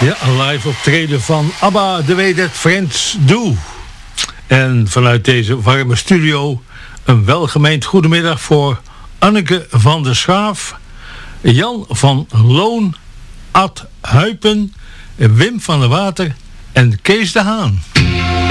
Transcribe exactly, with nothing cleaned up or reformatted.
Ja, een live optreden van ABBA, The Way That Friends Do. En vanuit deze warme studio een welgemeend goedemiddag voor Anneke van der Schaaf, Jan van Loon, Ad Huipen, Wim van der Water en Kees de Haan.